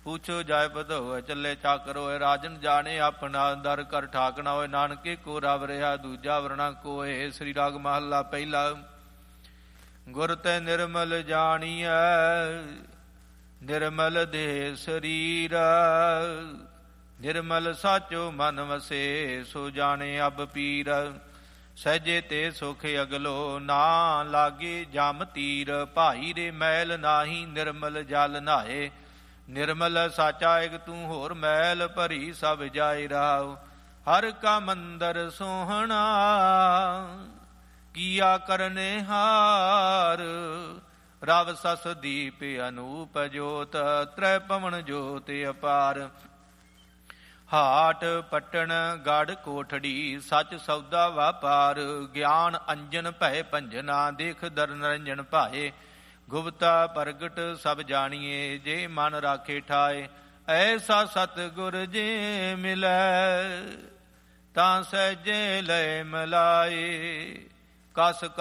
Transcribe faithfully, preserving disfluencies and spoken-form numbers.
पूछो जाय पत होए चले चाकर होए। राजन जाने अपना दर कर ठाकना होए। नानके को रव रहा दूजा वरना कोए। श्री राग महला पहला। गुर ते निर्मल जानिए निर्मल देह शरीर। निर्मल साचो मन वसे सो जाने अब पीर। सहजे ते सुख अगलो ना लागे जम तीर। भाई रे मैल नाही निर्मल जल नहाए। निर्मल साचा एक तू होर मैल भरी सब जाय राव। हर का मंदर सोहना किया करने हार। रव सस दीप अनूप जोत त्रै पवन जोत अपार। हाट पट्टन गढ़ कोठड़ी सच सौदा वापार। ज्ञान अंजन भय भंजना देख दर नरंजन भाए। गुप्ता प्रगट सब जानिए जे मन राखे ठाए। ऐसा सतगुर जे मिलै तां सहजे लय मिलाए। कस